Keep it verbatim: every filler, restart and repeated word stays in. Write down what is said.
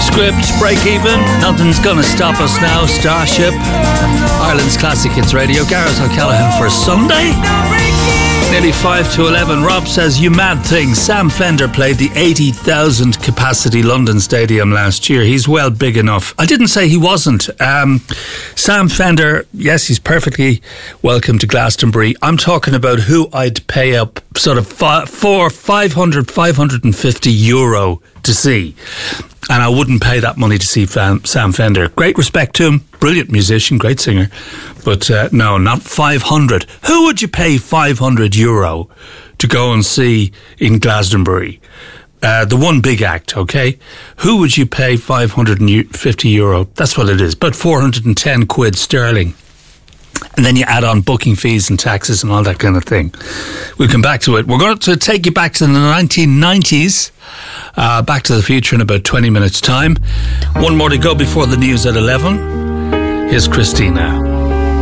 Script, Break Even, Nothing's Gonna Stop Us Now, Starship, Ireland's Classic Hits Radio, Gareth O'Callaghan for Sunday. Nearly five to eleven. Rob says, you mad thing. Sam Fender played the eighty thousand capacity London Stadium last year. He's well big enough. I didn't say he wasn't. Um, Sam Fender, yes, he's perfectly welcome to Glastonbury. I'm talking about who I'd pay up sort of fi- for five hundred, five hundred fifty euro to see. And I wouldn't pay that money to see Sam Fender. Great respect to him. Brilliant musician, great singer. But uh, no, not five hundred. Who would you pay five hundred euro to go and see in Glastonbury? Uh, the one big act, okay? Who would you pay five hundred fifty euro? That's what it is. About four hundred ten quid sterling. And then you add on booking fees and taxes and all that kind of thing. We'll come back to it. We're going to take you back to the nineteen nineties. Uh, back to the Future in about twenty minutes' time. One more to go before the news at eleven. Here's Christina.